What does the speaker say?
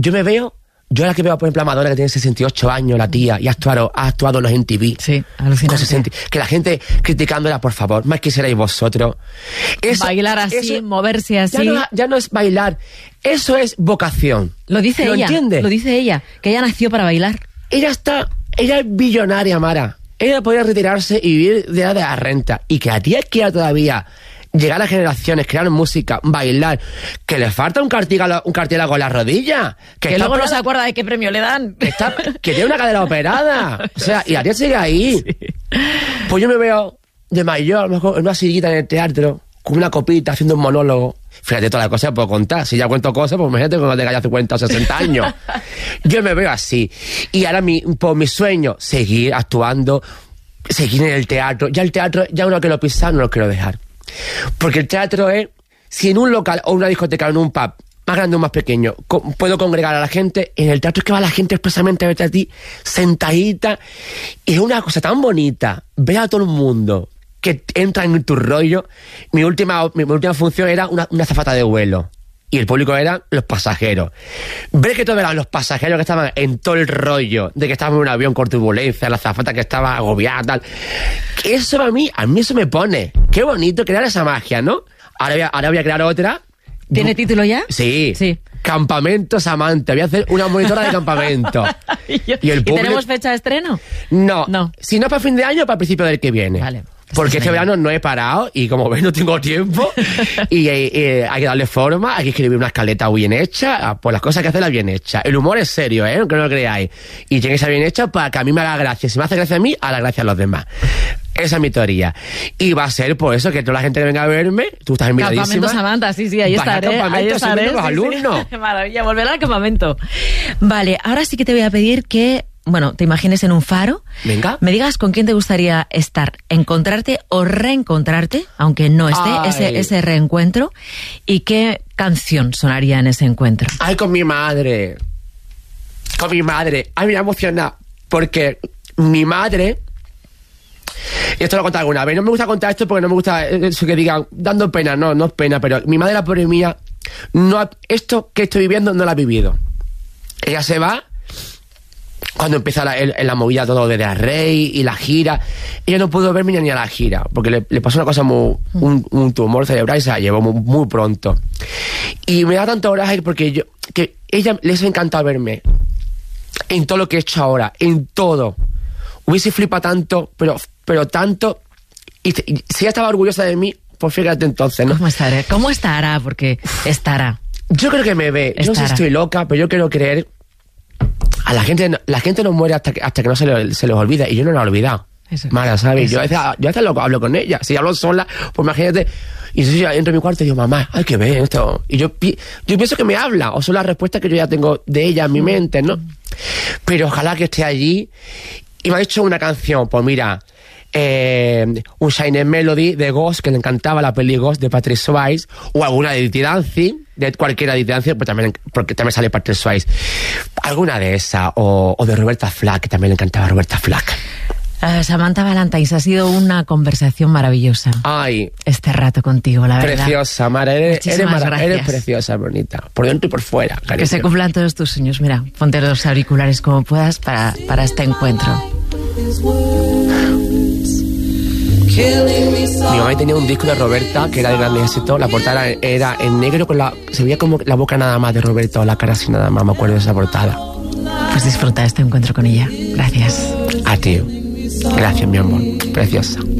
yo la que veo, por ejemplo, a Madonna, que tiene 68 años, la tía, y ha actuado en los MTV. Sí, alucinante. Que la gente criticándola, por favor, más quisierais vosotros. Bailar así, moverse así. Ya no es bailar, eso es vocación. Lo dice ella. ¿Entiendes? Lo dice ella, que ella nació para bailar. Ella es billonaria, Mara. Ella podría retirarse y vivir de la renta. Y que a ti quiera todavía llegar a las generaciones, crear música, bailar, que le falta un cartílago en la rodilla. Que luego no se acuerda de qué premio le dan. Que tiene una cadera operada. O sea, y la tía sigue ahí. Sí. Pues yo me veo de mayor, a lo mejor en una sillita en el teatro, con una copita, haciendo un monólogo. Fíjate, todas las cosas que puedo contar. Si ya cuento cosas, pues imagínate cuando tenga ya 50 o 60 años. Yo me veo así. Y ahora mi sueño, seguir actuando, seguir en el teatro. Ya el teatro, ya uno que lo pisa, no lo quiero dejar. Porque el teatro es, si en un local o una discoteca o en un pub, más grande o más pequeño, puedo congregar a la gente, en el teatro es que va la gente expresamente a verte a ti, sentadita, y es una cosa tan bonita, ver a todo el mundo que entra en tu rollo. Mi última función era una azafata de vuelo, y el público eran los pasajeros. Ver que todos eran los pasajeros que estaban en todo el rollo de que estaban en un avión con turbulencia, la azafata que estaba agobiada, tal. Eso a mí eso me pone. Qué bonito crear esa magia, ¿no? Ahora voy a crear otra. ¿Tiene título ya? Sí. Campamento Samantha. Voy a hacer una monitora de campamento. ¿Y el público... ¿Y tenemos fecha de estreno? No. Si no para fin de año, para principio del que viene. Vale. Porque este verano no he parado y como ves no tengo tiempo y hay que darle forma, hay que escribir una escaleta bien hecha, pues las cosas hay que hacerlas bien hechas. El humor es serio, aunque no lo creáis. Y tiene que ser bien hecha para que a mí me haga gracia. Si me hace gracia a mí, haga gracia a los demás. Esa es mi teoría. Y va a ser por eso que toda la gente que venga a verme, tú estás invitada. Campamento Samantha, sí, ahí estaré. Ahí estaré. Los alumnos. Maravilla, volver al campamento. Vale, ahora sí que te voy a pedir que, te imagines en un faro. Venga. Me digas con quién te gustaría estar, encontrarte o reencontrarte, aunque no esté ese reencuentro, y qué canción sonaría en ese encuentro. Ay, con mi madre. Ay, me voy a emocionar, porque mi madre... Y esto lo he contado alguna vez. No me gusta contar esto porque no me gusta eso que digan, dando pena, no es pena, pero mi madre, la pobre mía, esto que estoy viviendo no lo ha vivido. Ella se va cuando empieza la movida todo de Del Rey y la gira. Ella no pudo verme ni a la gira, porque le pasó una cosa un tumor cerebral y se la llevó muy pronto. Y me da tanto coraje porque que ella les ha encantado verme en todo lo que he hecho ahora, en todo. Hubiese flipado tanto, pero tanto. Y si ella estaba orgullosa de mí, pues fíjate entonces, ¿no? ¿Cómo estará? Porque estará. Yo creo que me ve. Yo no sé si estoy loca, pero yo quiero creer. A la gente no muere hasta que no se les olvida. Y yo no lo he olvidado. Mara, ¿sabes? Yo a veces hablo con ella. Si hablo sola, pues imagínate. Y entonces yo entro en mi cuarto y digo, mamá, hay que ver esto. Y yo pienso que me habla. O son las respuestas que yo ya tengo de ella en mi mente, ¿no? Pero ojalá que esté allí. Y me ha hecho una canción, pues mira, un Shine Melody de Ghost, que le encantaba la peli Ghost de Patrick Swayze, o alguna de Dirty Dancing, de cualquiera de Dirty Dancing, pues porque también sale Patrick Swayze. Alguna de esas, o de Roberta Flack, que también le encantaba a Roberta Flack. Samantha Valentines, ha sido una conversación maravillosa. Ay, este rato contigo, la verdad. Preciosa, Mara, eres preciosa, bonita, por dentro y por fuera, cariño. Que se cumplan todos tus sueños. Mira, ponte los auriculares como puedas para este encuentro. Mi mamá tenía un disco de Roberta que era de gran éxito. La portada era en negro, se veía como la boca nada más de Roberta o la cara así nada más. Me acuerdo de esa portada. Pues disfruta este encuentro con ella. Gracias. A ti. Gracias, mi amor. Preciosa.